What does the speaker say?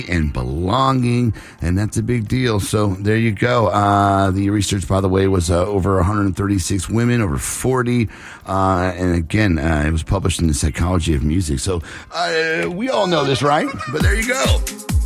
and belonging, and that's a big deal. So there you go. The research, by the way, was over 136 women, over 40, and again, it was published in the Psychology of Music. So we all know this, right? But there you go.